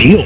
deals.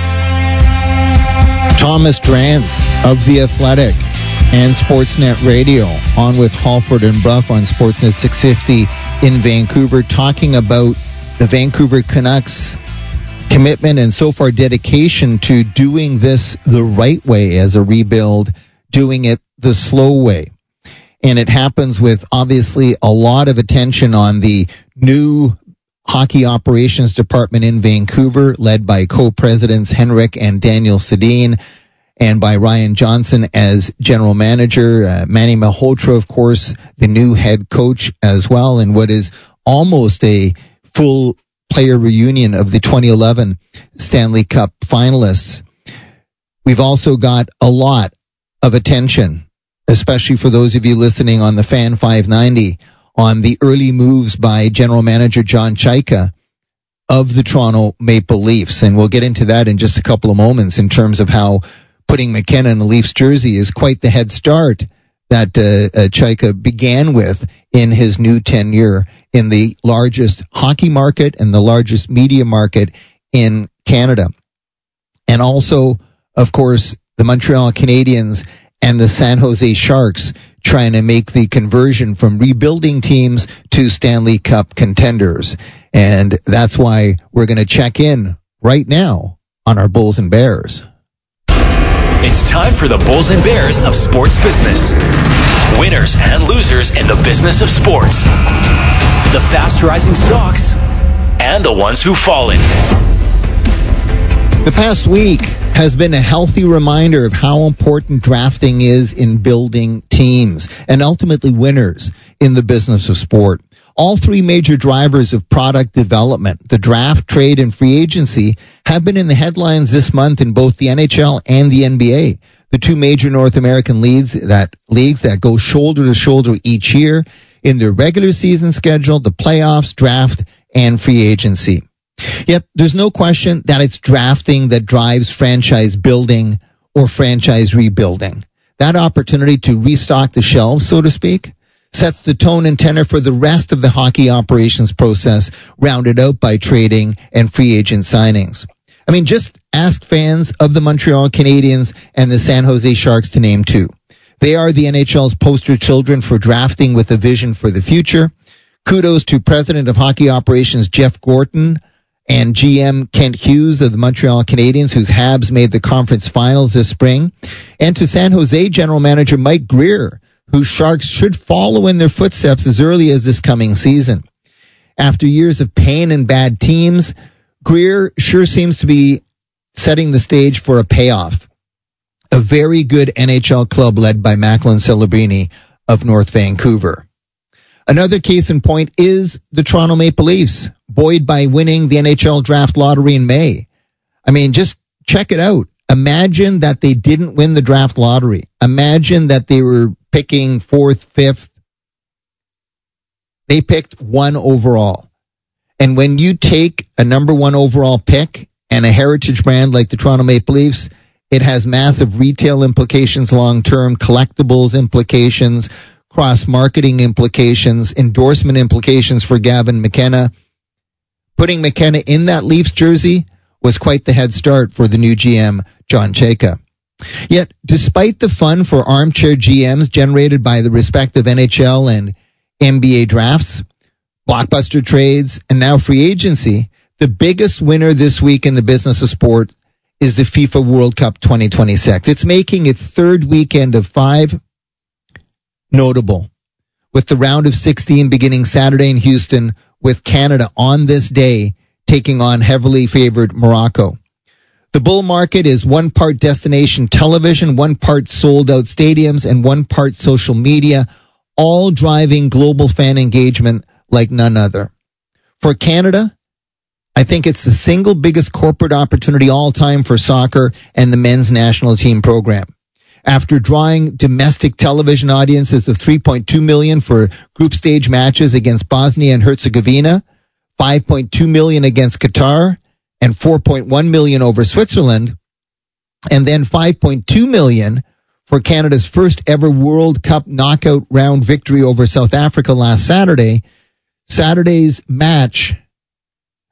Thomas Drance of The Athletic and Sportsnet Radio on with Halford and Bruff on Sportsnet 650 in Vancouver, talking about the Vancouver Canucks commitment and so far dedication to doing this the right way as a rebuild, doing it the slow way. And it happens with obviously a lot of attention on the new hockey operations department in Vancouver, led by co-presidents Henrik and Daniel Sedin, and by Ryan Johnson as general manager, Manny Malhotra, of course, the new head coach as well, and what is almost a full player reunion of the 2011 Stanley Cup finalists. We've also got a lot of attention, especially for those of you listening on the Fan 590, on the early moves by general manager John Chayka of the Toronto Maple Leafs. And we'll get into that in just a couple of moments in terms of how putting McKenna in the Leafs jersey is quite the head start that Chayka began with in his new tenure in the largest hockey market and the largest media market in Canada. And also, of course, the Montreal Canadiens and the San Jose Sharks trying to make the conversion from rebuilding teams to Stanley Cup contenders. And that's why we're going to check in right now on our Bulls and Bears. It's time for the Bulls and Bears of sports business. Winners and losers in the business of sports. The fast-rising stocks and the ones who've fallen. The past week has been a healthy reminder of how important drafting is in building teams and ultimately winners in the business of sport. All three major drivers of product development, the draft, trade, and free agency, have been in the headlines this month in both the NHL and the NBA, the two major North American leagues that go shoulder to shoulder each year in their regular season schedule, the playoffs, draft, and free agency. Yet there's no question that it's drafting that drives franchise building or franchise rebuilding. That opportunity to restock the shelves, so to speak, sets the tone and tenor for the rest of the hockey operations process, rounded out by trading and free agent signings. I mean, just ask fans of the Montreal Canadiens and the San Jose Sharks to name two. They are the NHL's poster children for drafting with a vision for the future. Kudos to President of Hockey Operations Jeff Gorton and GM Kent Hughes of the Montreal Canadiens, whose Habs made the conference finals this spring, and to San Jose General Manager Mike Grier, whose Sharks should follow in their footsteps as early as this coming season. After years of pain and bad teams, Grier sure seems to be setting the stage for a payoff. A very good NHL club led by Macklin Celebrini of North Vancouver. Another case in point is the Toronto Maple Leafs, buoyed by winning the NHL draft lottery in May. I mean, just check it out. Imagine that they didn't win the draft lottery. Imagine that they were picking 4th, 5th. They picked 1 overall. And when you take a number 1 overall pick and a heritage brand like the Toronto Maple Leafs, it has massive retail implications long-term, collectibles implications, cross-marketing implications, endorsement implications for Gavin McKenna. Putting McKenna in that Leafs jersey was quite the head start for the new GM, John Chayka. Yet, despite the fun for armchair GMs generated by the respective NHL and NBA drafts, blockbuster trades, and now free agency, the biggest winner this week in the business of sport is the FIFA World Cup 2026. It's making its third weekend of 5 notable, with the round of 16 beginning Saturday in Houston, with Canada on this day taking on heavily favored Morocco. The bull market is 1 part destination television, 1 part sold out stadiums, and 1 part social media, all driving global fan engagement like none other. For Canada, I think it's the single biggest corporate opportunity all time for soccer and the men's national team program. After drawing domestic television audiences of 3.2 million for group stage matches against Bosnia and Herzegovina, 5.2 million against Qatar, and 4.1 million over Switzerland, and then 5.2 million for Canada's first ever World Cup knockout round victory over South Africa last Saturday, Saturday's match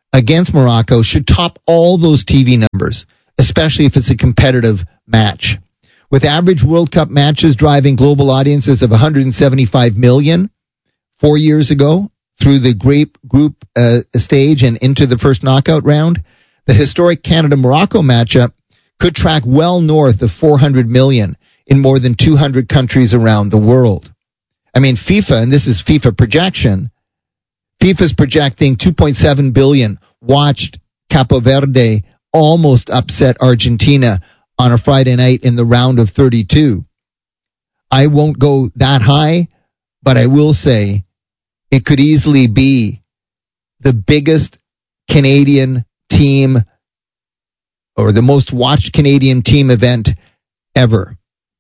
against Morocco should top all those TV numbers, especially if it's a competitive match. With average World Cup matches driving global audiences of 175 million 4 years ago through the group stage and into the first knockout round, the historic Canada-Morocco matchup could track well north of 400 million in more than 200 countries around the world. I mean, FIFA, and this is FIFA projection, FIFA's projecting 2.7 billion watched Capo Verde almost upset Argentina on a Friday night in the round of 32. I won't go that high, but I will say it could easily be the biggest Canadian team or the most watched Canadian team event ever.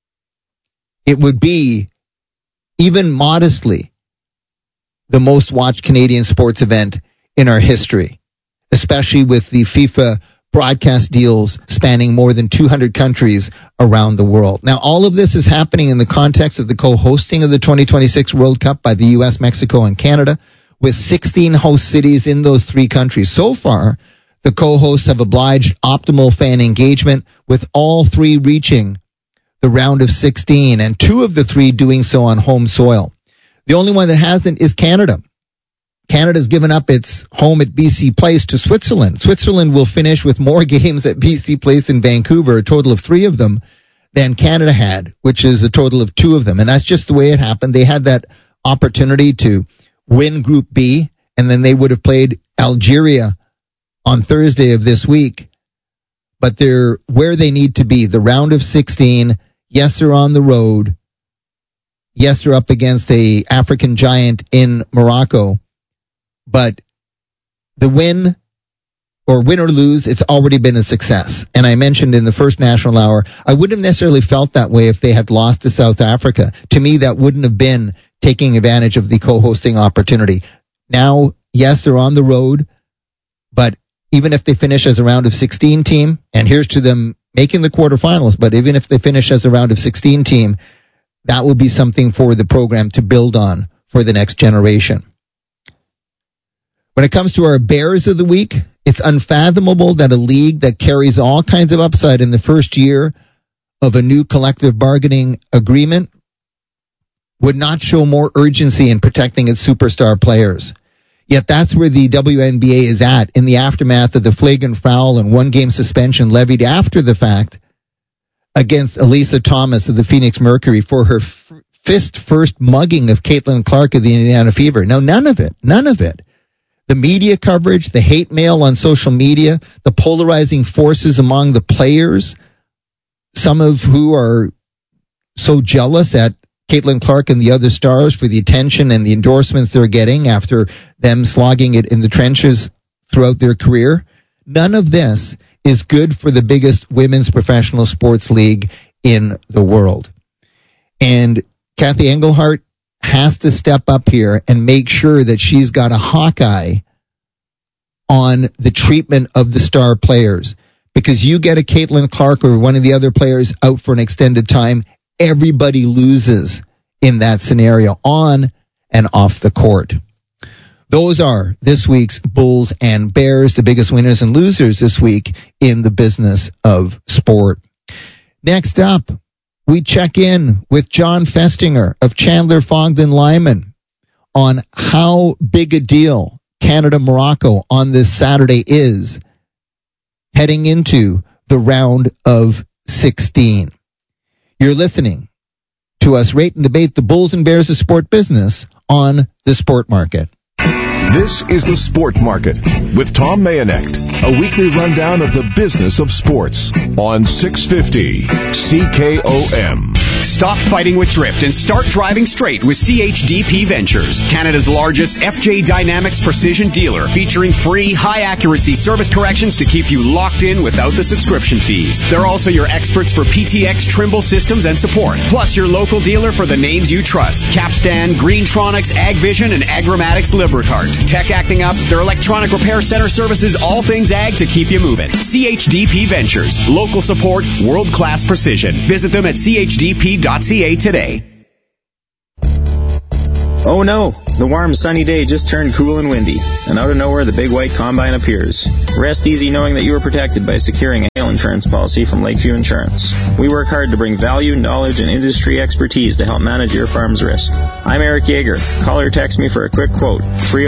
It would be, even modestly, the most watched Canadian sports event in our history, especially with the FIFA broadcast deals spanning more than 200 countries around the world. Now, all of this is happening in the context of the co-hosting of the 2026 World Cup by the U.S., Mexico, and Canada, with 16 host cities in those three countries. So far, the co-hosts have obliged optimal fan engagement, with all three reaching the round of 16, and two of the three doing so on home soil. The only one that hasn't is Canada. Canada's given up its home at BC Place to Switzerland. Switzerland will finish with more games at BC Place in Vancouver, a total of 3 of them, than Canada had, which is a total of 2 of them. And that's just the way it happened. They had that opportunity to win Group B, and then they would have played Algeria on Thursday of this week. But they're where they need to be, the round of 16. Yes, they're on the road. Yes, they're up against a African giant in Morocco. But the win or lose, it's already been a success. And I mentioned in the first national hour, I wouldn't have necessarily felt that way if they had lost to South Africa. To me, that wouldn't have been taking advantage of the co-hosting opportunity. Now, yes, they're on the road, but even if they finish as a round of 16 team, and here's to them making the quarterfinals, but even if they finish as a round of 16 team, that will be something for the program to build on for the next generation. When it comes to our Bears of the week, it's unfathomable that a league that carries all kinds of upside in the first year of a new collective bargaining agreement would not show more urgency in protecting its superstar players. Yet that's where the WNBA is at in the aftermath of the flagrant foul and 1-game suspension levied after the fact against Elisa Thomas of the Phoenix Mercury for her fist-first mugging of Caitlin Clark of the Indiana Fever. Now, none of it, the media coverage, the hate mail on social media, the polarizing forces among the players, some of who are so jealous at Caitlin Clark and the other stars for the attention and the endorsements they're getting after them slogging it in the trenches throughout their career. None of this is good for the biggest women's professional sports league in the world. And Kathy Engelhart has to step up here and make sure that she's got a hawk eye on the treatment of the star players. Because you get a Caitlin Clark or one of the other players out for an extended time, everybody loses in that scenario, on and off the court. Those are this week's Bulls and Bears, the biggest winners and losers this week in the business of sport. Next up, we check in with John Festinger of Chandler Fogden Lyman on how big a deal Canada-Morocco on this Saturday is heading into the round of 16. You're listening to us rate and debate the Bulls and Bears of sport business on the Sport Market. This is the Sport Market with Tom Mayonet, a weekly rundown of the business of sports on 650 CKOM. Stop fighting with drift and start driving straight with CHDP Ventures, Canada's largest FJ Dynamics precision dealer, featuring free, high-accuracy service corrections to keep you locked in without the subscription fees. They're also your experts for PTX Trimble systems and support, plus your local dealer for the names you trust: Capstan, Greentronics, AgVision, and Agramatics Lubricart. Tech acting up, their electronic repair center services all things ag to keep you moving. CHDP Ventures, local support, world-class precision. Visit them at chdp.ca today. Oh no, The warm, sunny day just turned cool and windy, and out of nowhere the big white combine appears. Rest easy knowing that you are protected by securing a hail insurance policy from Lakeview Insurance. We work hard to bring value, knowledge, and industry expertise to help manage your farm's risk. I'm Eric Yeager. Call or text me for a quick quote,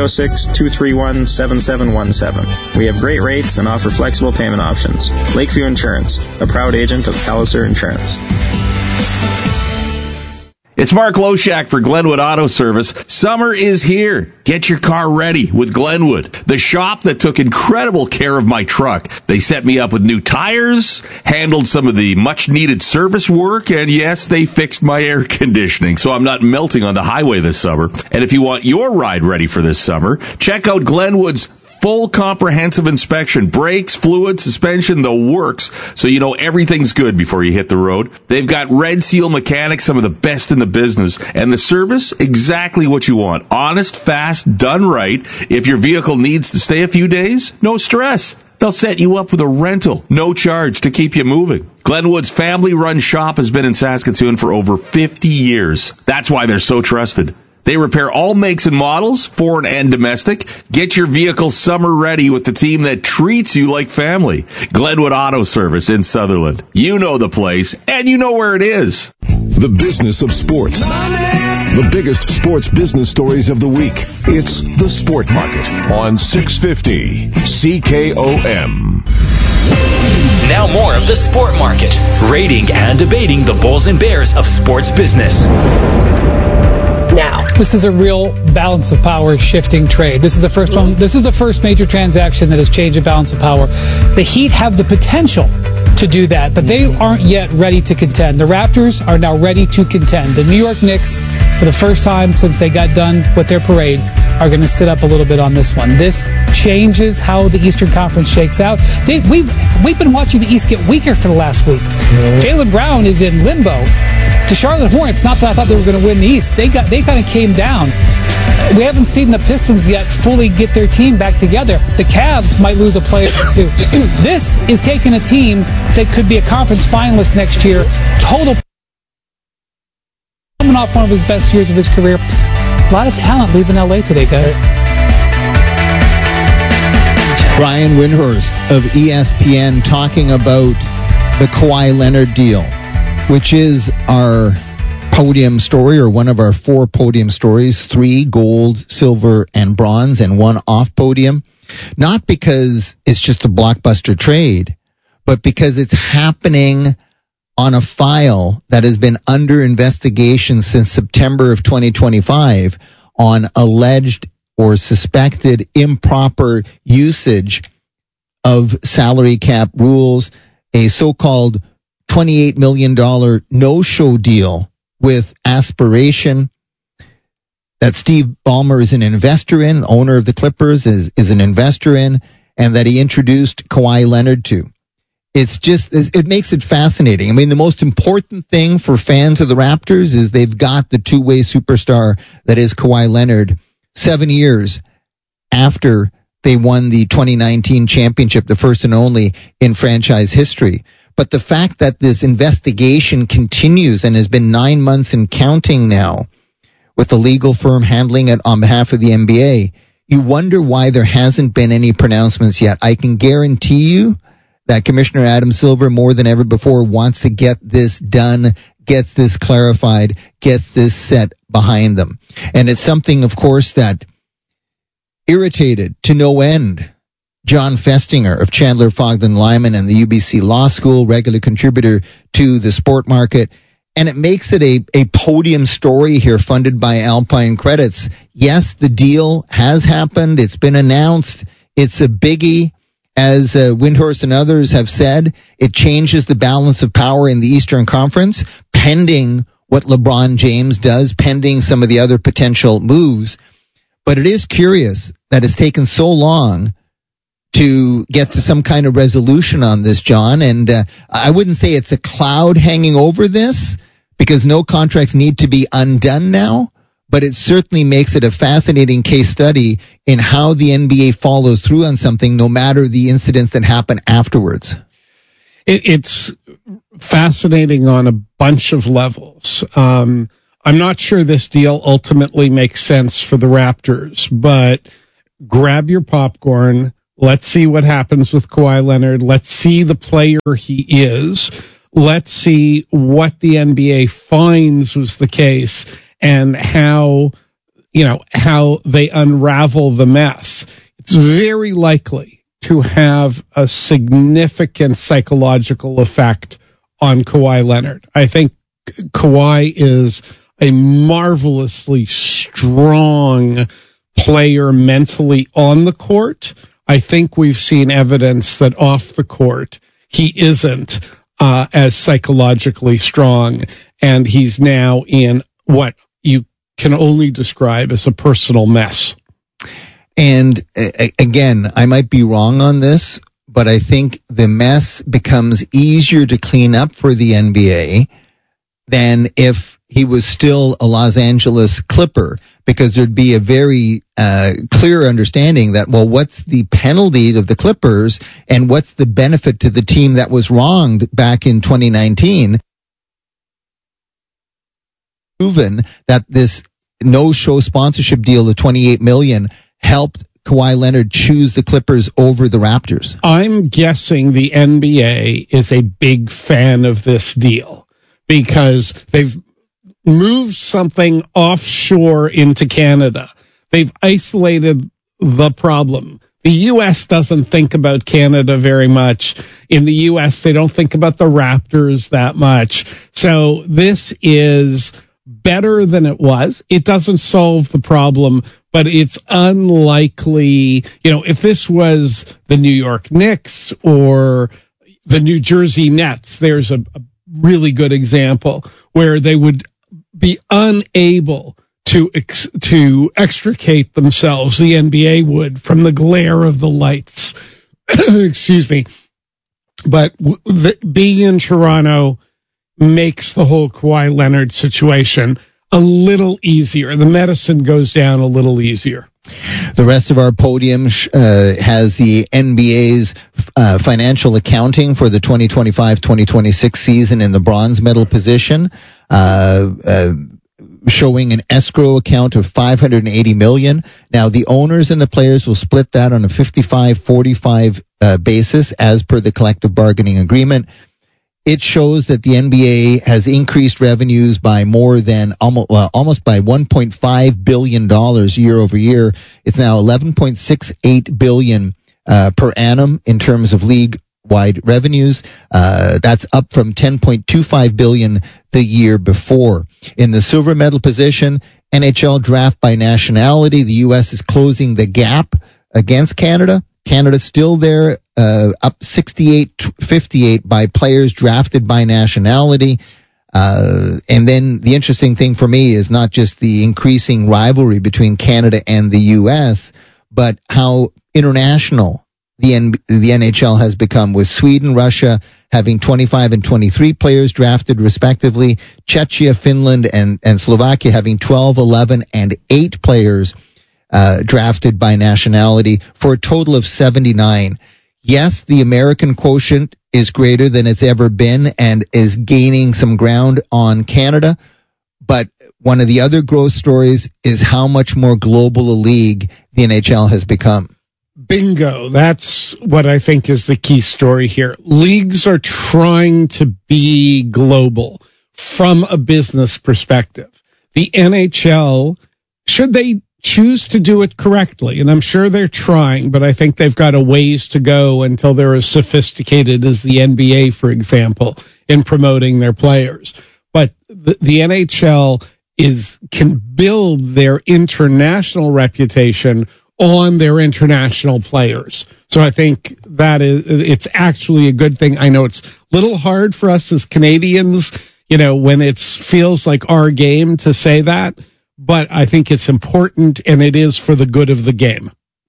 306-231-7717. We have great rates and offer flexible payment options. Lakeview Insurance, a proud agent of Palliser Insurance. It's Mark Loshak for Glenwood Auto Service. Summer is here. Get your car ready with Glenwood, the shop that took incredible care of my truck. They set me up with new tires, handled some of the much-needed service work, and yes, they fixed my air conditioning, so I'm not melting on the highway this summer. And if you want your ride ready for this summer, check out Glenwood's full comprehensive inspection, brakes, fluid, suspension, the works, so you know everything's good before you hit the road. They've got Red Seal mechanics, some of the best in the business, and the service, exactly what you want. Honest, fast, done right. If your vehicle needs to stay a few days, no stress. They'll set you up with a rental, no charge to keep you moving. Glenwood's family-run shop has been in Saskatoon for over 50 years. That's why they're so trusted. They repair all makes and models, foreign and domestic. Get your vehicle summer ready with the team that treats you like family. Glenwood Auto Service in Sutherland. You know the place, and you know where it is. The business of sports. The biggest sports business stories of the week. It's The Sport Market on 650 CKOM. Now more of The Sport Market, rating and debating the Bulls and Bears of sports business. Now, this is a real balance of power shifting trade. This is the first one. This is the first major transaction that has changed the balance of power. The Heat have the potential to do that, but they aren't yet ready to contend. The Raptors are now ready to contend. The New York Knicks, for the first time since they got done with their parade, are going to sit up a little bit on this one. This changes how the Eastern Conference shakes out. We've been watching the East get weaker for the last week. Jaylen Brown is in limbo. The Charlotte Hornets, not that I thought they were going to win the East, they kind of came down. We haven't seen the Pistons yet fully get their team back together. The Cavs might lose a player or two. This is taking a team that could be a conference finalist next year. Total coming off one of his best years of his career. A lot of talent leaving LA today, guys. Brian Windhorst of ESPN talking about the Kawhi Leonard deal, which is our podium story, or one of our 4 podium stories, 3 gold, silver, and bronze, and 1 off podium. Not because it's just a blockbuster trade, but because it's happening on a file that has been under investigation since September of 2025 on alleged or suspected improper usage of salary cap rules, a so-called $28 million no-show deal with Aspiration that Steve Ballmer is an investor in, owner of the Clippers is an investor in, and that he introduced Kawhi Leonard to. It makes it fascinating. I mean, the most important thing for fans of the Raptors is they've got the two-way superstar that is Kawhi Leonard 7 years after they won the 2019 championship, the first and only in franchise history. But the fact that this investigation continues and has been 9 months and counting now, with the legal firm handling it on behalf of the NBA, you wonder why there hasn't been any pronouncements yet. I can guarantee you that Commissioner Adam Silver, more than ever before, wants to get this done, gets this clarified, gets this set behind them. And it's something, of course, that irritated to no end John Festinger of Chandler, Fogden, Lyman and the UBC Law School, regular contributor to the Sport Market. And it makes it a podium story here, funded by Alpine Credits. Yes, the deal has happened. It's been announced. It's a biggie. As Windhorst and others have said, it changes the balance of power in the Eastern Conference, pending what LeBron James does, pending some of the other potential moves. But it is curious that it's taken so long to get to some kind of resolution on this, John. And I wouldn't say it's a cloud hanging over this, because no contracts need to be undone now. But it certainly makes it a fascinating case study in how the NBA follows through on something, no matter the incidents that happen afterwards. It's fascinating on a bunch of levels. I'm not sure this deal ultimately makes sense for the Raptors, but grab your popcorn. Let's see what happens with Kawhi Leonard. Let's see the player he is. Let's see what the NBA finds was the case and how they unravel the mess. It's very likely to have a significant psychological effect on Kawhi Leonard. I think Kawhi is a marvelously strong player mentally on the court. I think we've seen evidence that off the court he isn't as psychologically strong, and he's now in what you can only describe as a personal mess. And again, I might be wrong on this, but I think the mess becomes easier to clean up for the NBA than if he was still a Los Angeles Clipper, because there'd be a very clear understanding that, well, what's the penalty of the Clippers and what's the benefit to the team that was wronged back in 2019? Proven that this no-show sponsorship deal of $28 million helped Kawhi Leonard choose the Clippers over the Raptors. I'm guessing the NBA is a big fan of this deal because they've moved something offshore into Canada. They've isolated the problem. The U.S. doesn't think about Canada very much. In the U.S., they don't think about the Raptors that much. So this is better than it was. It doesn't solve the problem, but it's unlikely, if this was the New York Knicks or the New Jersey Nets, there's a really good example where they would be unable to extricate themselves, the NBA would, from the glare of the lights. Excuse me. But being in Toronto makes the whole Kawhi Leonard situation a little easier. The medicine goes down a little easier. The rest of our podium has the NBA's financial accounting for the 2025-2026 season in the bronze medal position, showing an escrow account of $580 million. Now, the owners and the players will split that on a 55-45 basis as per the collective bargaining agreement. It shows that the NBA has increased revenues by more than almost by $1.5 billion year over year. It's now $11.68 billion per annum in terms of league-wide revenues. That's up from $10.25 billion the year before. In the silver medal position, NHL draft by nationality. The U.S. is closing the gap against Canada. Canada's still there, up 68-58 by players drafted by nationality. And then the interesting thing for me is not just the increasing rivalry between Canada and the U.S., but how international the NHL has become, with Sweden, Russia having 25 and 23 players drafted respectively, Czechia, Finland, and Slovakia having 12, 11, and 8 players drafted by nationality, for a total of 79. Yes, the American quotient is greater than it's ever been and is gaining some ground on Canada. But one of the other growth stories is how much more global a league the NHL has become. Bingo. That's what I think is the key story here. Leagues are trying to be global from a business perspective. The NHL, should they choose to do it correctly, and I'm sure they're trying, but I think they've got a ways to go until they're as sophisticated as the NBA, for example, in promoting their players. But the NHL can build their international reputation on their international players. So I think it's actually a good thing. I know it's a little hard for us as Canadians, when it feels like our game to say that, but I think it's important, and it is for the good of the game.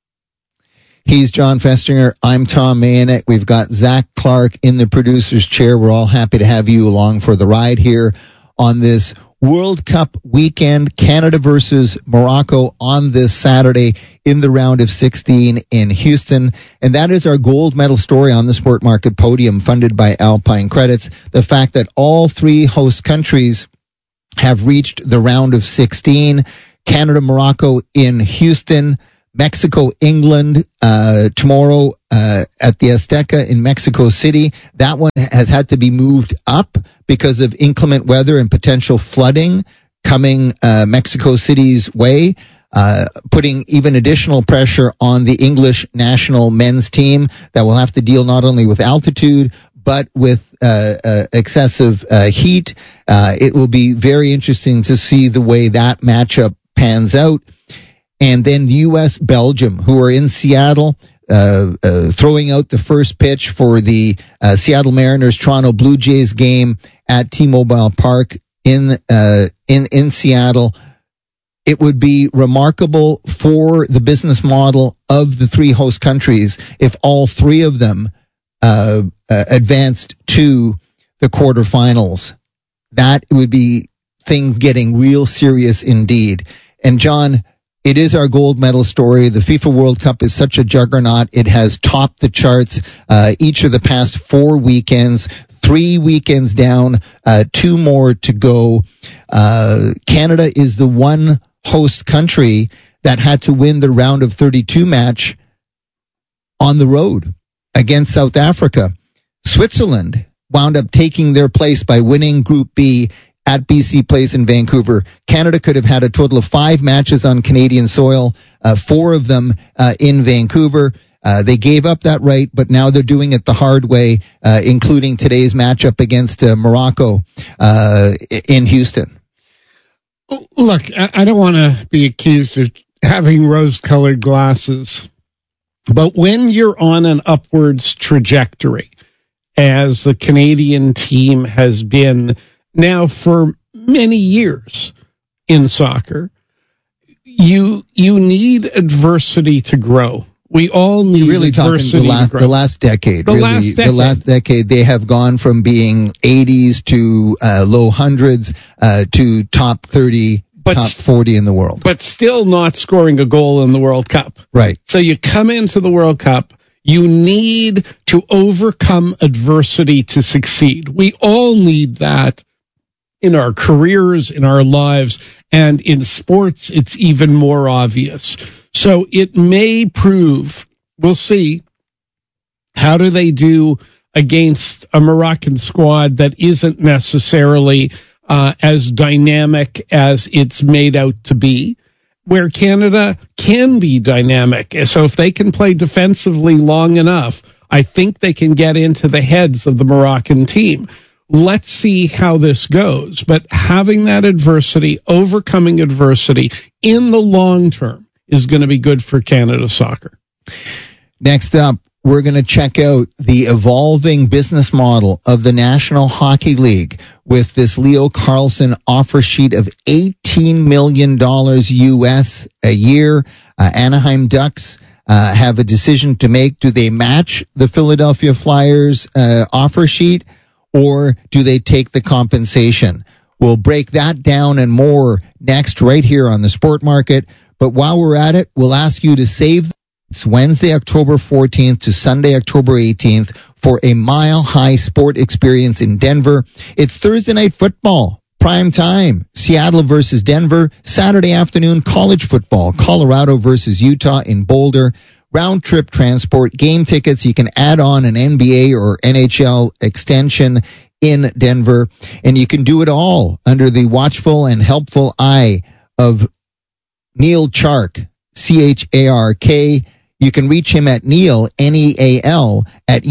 He's John Festinger. I'm Tom Mayonek. We've got Zach Clark in the producer's chair. We're all happy to have you along for the ride here on this World Cup weekend. Canada versus Morocco on this Saturday in the round of 16 in Houston. And that is our gold medal story on the Sport Market podium, funded by Alpine Credits. The fact that all three host countries have reached the round of 16. Canada, Morocco in Houston. Mexico, England, tomorrow at the Azteca in Mexico City. That one has had to be moved up because of inclement weather and potential flooding coming Mexico City's way, putting even additional pressure on the English national men's team that will have to deal not only with altitude, but with excessive heat. It will be very interesting to see the way that matchup pans out. And then U.S. Belgium, who are in Seattle, throwing out the first pitch for the Seattle Mariners Toronto Blue Jays game at T-Mobile Park in Seattle. It would be remarkable for the business model of the three host countries if all three of them advanced to the quarterfinals. That would be things getting real serious indeed. And John, it is our gold medal story. The FIFA World Cup is such a juggernaut. It has topped the charts each of the past 4 weekends, 3 weekends down, 2 more to go. Canada is the one host country that had to win the round of 32 match on the road against South Africa. Switzerland wound up taking their place by winning Group B at BC Place in Vancouver. Canada could have had a total of 5 matches on Canadian soil, 4 of them in Vancouver. They gave up that right, but now they're doing it the hard way, including today's matchup against Morocco in Houston. Look, I don't want to be accused of having rose-colored glasses, but when you're on an upwards trajectory, as the Canadian team has been now for many years in soccer, you need adversity to grow. We all need really adversity talking the last decade. The last decade, they have gone from being 80s to low hundreds to top 30, top 40 in the world. But still not scoring a goal in the World Cup. Right. So you come into the World Cup, you need to overcome adversity to succeed. We all need that in our careers, in our lives, and in sports, it's even more obvious. So it may prove, we'll see, how do they do against a Moroccan squad that isn't necessarily as dynamic as it's made out to be, where Canada can be dynamic. So if they can play defensively long enough, I think they can get into the heads of the Moroccan team. Let's see how this goes. But having that adversity, overcoming adversity in the long term is going to be good for Canada soccer. Next up, we're going to check out the evolving business model of the National Hockey League with this Leo Carlsson offer sheet of $18 million US a year. Anaheim Ducks have a decision to make. Do they match the Philadelphia Flyers offer sheet, or do they take the compensation? We'll break that down and more next right here on the Sport Market. But while we're at it, we'll ask you to save it's Wednesday, October 14th to Sunday, October 18th for a mile-high sport experience in Denver. It's Thursday night football, prime time, Seattle versus Denver. Saturday afternoon, college football, Colorado versus Utah in Boulder. Round-trip transport, game tickets. You can add on an NBA or NHL extension in Denver. And you can do it all under the watchful and helpful eye of Neil Chark, C-H-A-R-K. You can reach him at Neil, N-E-A-L, at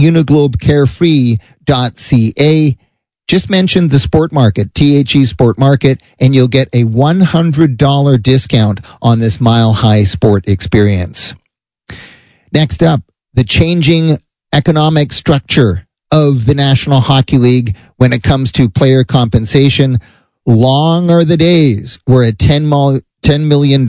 uniglobecarefree.ca. Just mention the Sport Market, THE Sport Market, and you'll get a $100 discount on this mile-high sport experience. Next up, the changing economic structure of the National Hockey League when it comes to player compensation. Long are the days where a $10 million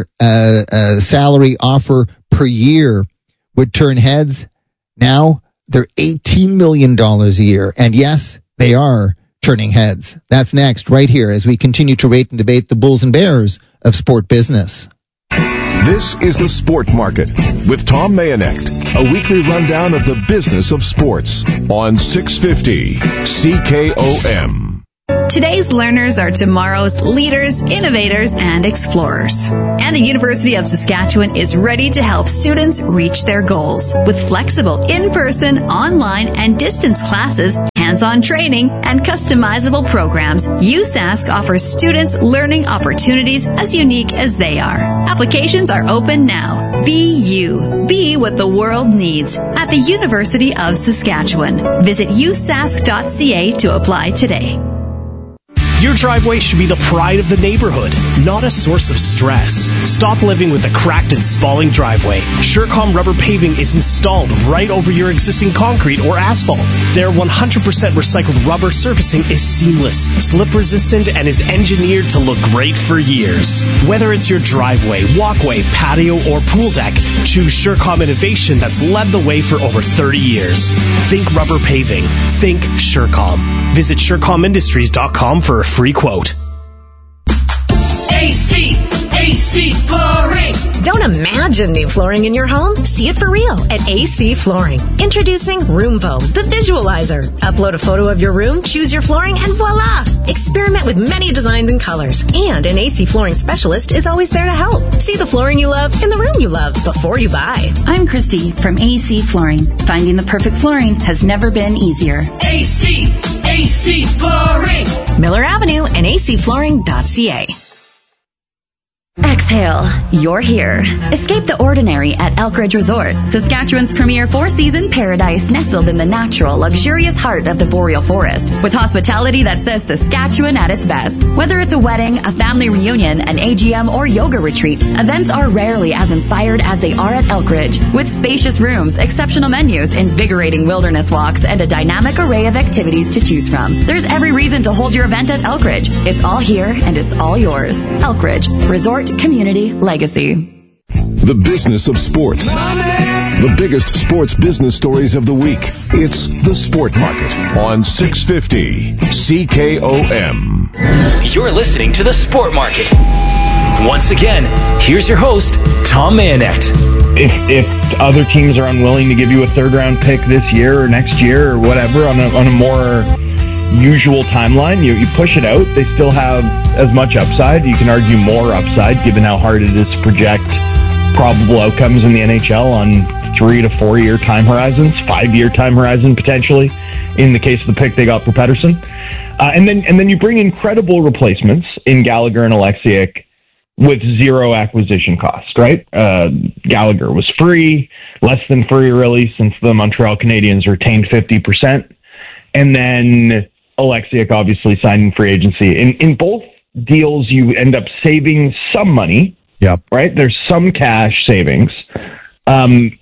salary offer per year would turn heads. Now they're $18 million a year. And yes, they are turning heads. That's next right here as we continue to rate and debate the Bulls and Bears of sport business. This is the Sport Market with Tom Mayenknecht, a weekly rundown of the business of sports on 650 CKOM. Today's learners are tomorrow's leaders, innovators, and explorers. And the University of Saskatchewan is ready to help students reach their goals. With flexible in-person, online, and distance classes, hands-on training, and customizable programs, USask offers students learning opportunities as unique as they are. Applications are open now. Be you. Be what the world needs at the University of Saskatchewan. Visit usask.ca to apply today. Your driveway should be the pride of the neighborhood, not a source of stress. Stop living with a cracked and spalling driveway. Surecom rubber paving is installed right over your existing concrete or asphalt. Their 100% recycled rubber surfacing is seamless, slip resistant, and is engineered to look great for years. Whether it's your driveway, walkway, patio, or pool deck, choose Surecom innovation that's led the way for over 30 years. Think rubber paving. Think Surecom. Visit SurecomIndustries.com for a free quote. AC Flooring. Don't imagine new flooring in your home. See it for real at AC Flooring. Introducing Roomvo, the visualizer. Upload a photo of your room, choose your flooring, and voila! Experiment with many designs and colors. And an AC Flooring specialist is always there to help. See the flooring you love in the room you love before you buy. I'm Christy from AC Flooring. Finding the perfect flooring has never been easier. AC Flooring. Miller Avenue and acflooring.ca. Exhale. You're here. Escape the ordinary at Elkridge Resort, Saskatchewan's premier four-season paradise nestled in the natural, luxurious heart of the boreal forest, with hospitality that says Saskatchewan at its best. Whether it's a wedding, a family reunion, an AGM, or yoga retreat, events are rarely as inspired as they are at Elkridge. With spacious rooms, exceptional menus, invigorating wilderness walks, and a dynamic array of activities to choose from, there's every reason to hold your event at Elkridge. It's all here and it's all yours. Elkridge Resort Community Legacy. The business of sports. The biggest sports business stories of the week. It's the Sport Market on 650 CKOM. You're listening to the Sport Market. Once again, here's your host, Tom Mayanek. If other teams are unwilling to give you a third-round pick this year or next year or whatever on a more usual timeline, you push it out. They still have as much upside. You can argue more upside given how hard it is to project probable outcomes in the NHL on 3 to 4 year time horizons, 5-year time horizon potentially in the case of the pick they got for Pettersson. And then you bring incredible replacements in Gallagher and Alexiak with zero acquisition cost, right? Gallagher was free, less than free really, since the Montreal Canadiens retained 50%. And then Alexiak obviously signed in free agency. In both deals, you end up saving some money. Yep. Right? There's some cash savings. The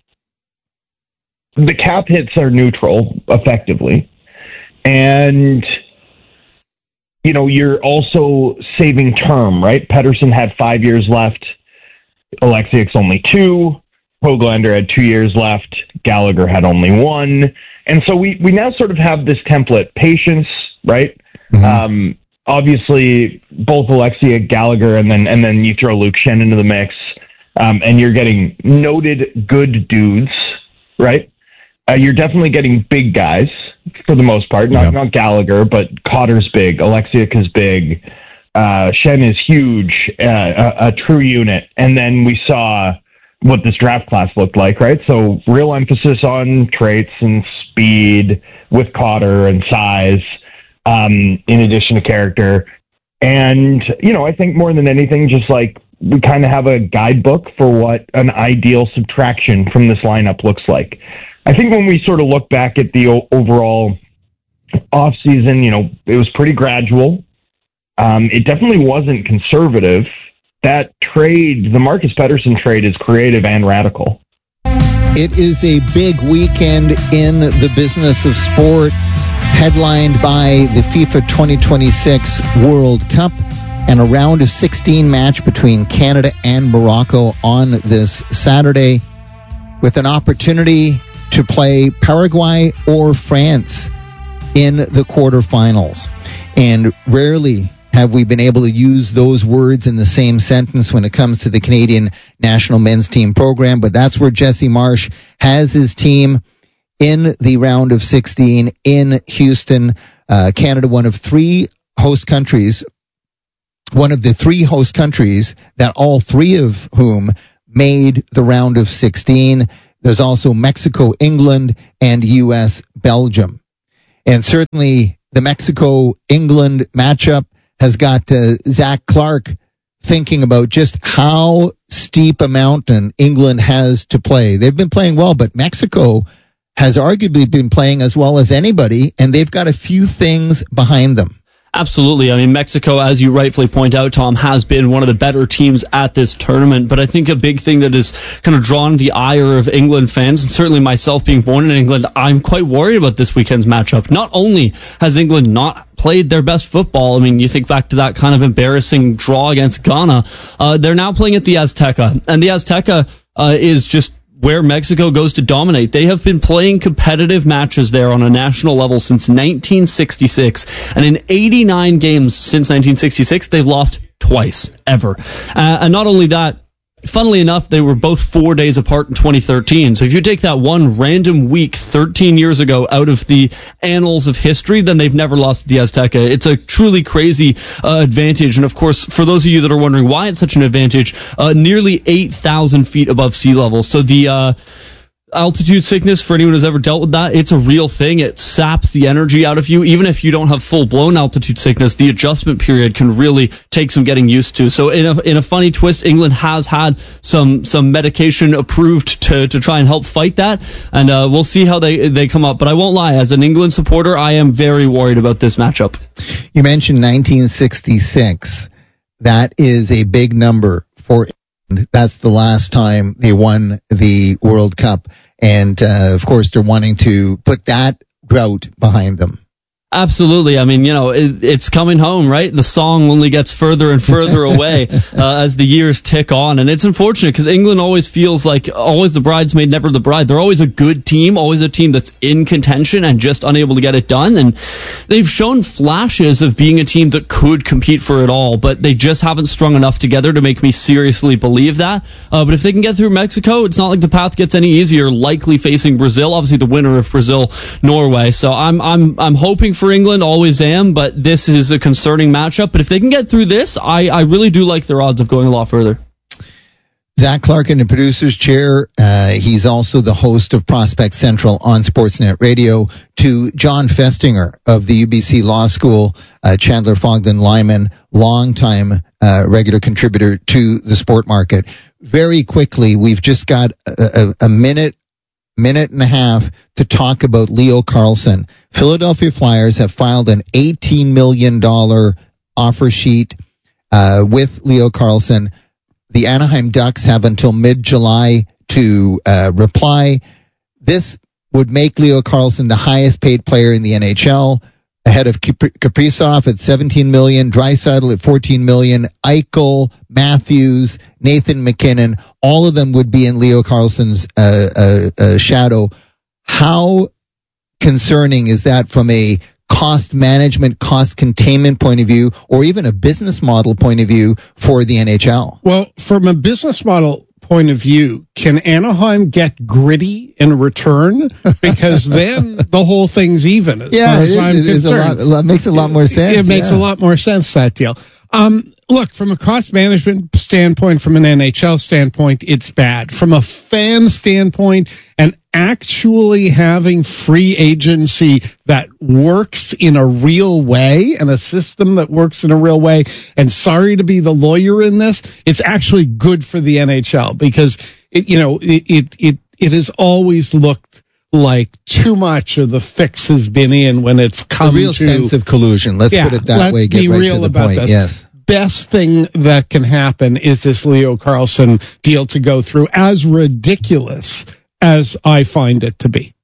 cap hits are neutral, effectively. And, you know, you're also saving term, right? Pettersson had 5 years left. Alexiak's only 2. Höglander had 2 years left. Gallagher had only 1. And so we now sort of have this template, patience, right? Mm-hmm. Obviously, both Alexiak, Gallagher, and then you throw Luke Schenn into the mix, and you're getting noted good dudes, right? You're definitely getting big guys for the most part. Not Gallagher, but Cotter's big. Alexiak is big. Schenn is huge, a true unit. And then we saw what this draft class looked like, right? So real emphasis on traits and speed with Cotter and size, in addition to character. And, you know, I think more than anything, just like we kind of have a guidebook for what an ideal subtraction from this lineup looks like. I think when we sort of look back at the overall offseason, you know, it was pretty gradual. It definitely wasn't conservative. That trade, the Marcus Pettersson trade, is creative and radical. It is a big weekend in the business of sport, headlined by the FIFA 2026 World Cup and a round of 16 match between Canada and Morocco on this Saturday, with an opportunity to play Paraguay or France in the quarterfinals. And rarely have we been able to use those words in the same sentence when it comes to the Canadian national men's team program, but that's where Jesse Marsh has his team in the round of 16 in Houston. Canada, one of 3 host countries, one of the three host countries that all three of whom made the round of 16. There's also Mexico, England, and U.S., Belgium. And certainly the Mexico-England matchup has got Zach Clark thinking about just how steep a mountain England has to play. They've been playing well, but Mexico has arguably been playing as well as anybody, and they've got a few things behind them. Absolutely. I mean, Mexico, as you rightfully point out, Tom, has been one of the better teams at this tournament. But I think a big thing that has kind of drawn the ire of England fans, and certainly myself being born in England, I'm quite worried about this weekend's matchup. Not only has England not played their best football, I mean, you think back to that kind of embarrassing draw against Ghana, they're now playing at the Azteca. And the Azteca is just where Mexico goes to dominate. They have been playing competitive matches there on a national level since 1966. And in 89 games since 1966, they've lost twice, ever. And not only that, funnily enough, they were both 4 days apart in 2013. So if you take that one random week 13 years ago out of the annals of history, then they've never lost at the Azteca. It's a truly crazy advantage. And of course, for those of you that are wondering why it's such an advantage, nearly 8,000 feet above sea level. So the altitude sickness, for anyone who's ever dealt with that, it's a real thing. It saps the energy out of you. Even if you don't have full-blown altitude sickness, the adjustment period can really take some getting used to. So in a funny twist, England has had some medication approved to try and help fight that, and we'll see how they come up. But I won't lie, as an England supporter, I am very worried about this matchup. You mentioned 1966. That is a big number for That's the last time they won the World Cup. And, of course, they're wanting to put that drought behind them. Absolutely. I mean, you know, it's coming home, right? The song only gets further and further away as the years tick on. And it's unfortunate because England always feels like always the bridesmaid, never the bride. They're always a good team, always a team that's in contention and just unable to get it done. And they've shown flashes of being a team that could compete for it all, but they just haven't strung enough together to make me seriously believe that. But if they can get through Mexico, it's not like the path gets any easier, likely facing Brazil, obviously the winner of Brazil-Norway. So I'm hoping for England, always am, but this is a concerning matchup. But if they can get through this, I really do like their odds of going a lot further. Zach Clark in the producer's chair. He's also the host of Prospect Central on Sportsnet Radio. To John Festinger of the UBC Law School, Chandler Fogden Lyman, longtime regular contributor to the Sport Market. Very quickly, we've just got a minute and a half to talk about Leo Carlsson. Philadelphia Flyers have filed an $18 million offer sheet with Leo Carlsson. The Anaheim Ducks have until mid-July to reply. This would make Leo Carlsson the highest paid player in the NHL, ahead of Kaprizov at $17 million, Draisaitl at $14 million, Eichel, Matthews, Nathan McKinnon. All of them would be in Leo Carlsson's shadow. How concerning is that from a cost management, cost containment point of view, or even a business model point of view for the NHL? Well, from a business model point of view, can Anaheim get gritty in return? Because then the whole thing's even. As far as I'm concerned. It makes a lot more sense. It makes a lot more sense, that deal. Look, from a cost management standpoint, from an NHL standpoint, it's bad. From a fan standpoint, and actually having free agency that works in a real way and a system that works in a real way, and sorry to be the lawyer in this, it's actually good for the NHL because it has always looked like too much of the fix has been in when it's come to a real sense of collusion. Let's put it that way. Get right to the point. This. Yes. Best thing that can happen is this Leo Carlsson deal to go through, as ridiculous as I find it to be.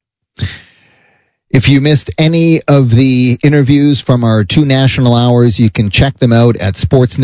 If you missed any of the interviews from our 2 national hours, you can check them out at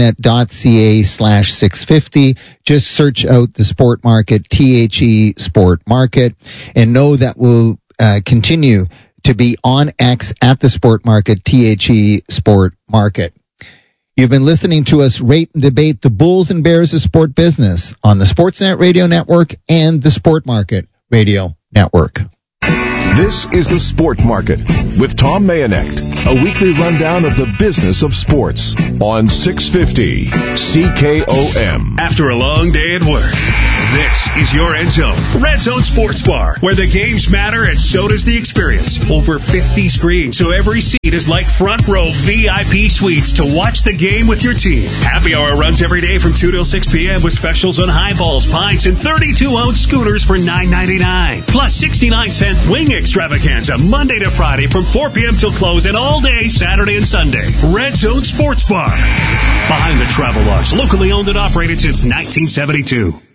sportsnet.ca/650. Just search out the Sport Market, THE Sport Market, and know that we'll continue to be on X at the Sport Market, THE Sport Market. You've been listening to us rate and debate the Bulls and Bears of sport business on the Sportsnet Radio Network and the Sport Market Radio Network. This is the Sport Market with Tom Mayenknecht. a weekly rundown of the business of sports on 650 CKOM. After a long day at work, this is your Red Zone. Red Zone Sports Bar, where the games matter and so does the experience. Over 50 screens, so every seat is like front row VIP suites to watch the game with your team. Happy hour runs every day from 2 till 6 p.m. with specials on highballs, pints, and 32-ounce schooners for $9.99. Plus 69-cent wing extravaganza Monday to Friday from 4 p.m. till close and all day Saturday and Sunday. Red Zone Sports Bar. Behind the Travel Lodge, locally owned and operated since 1972.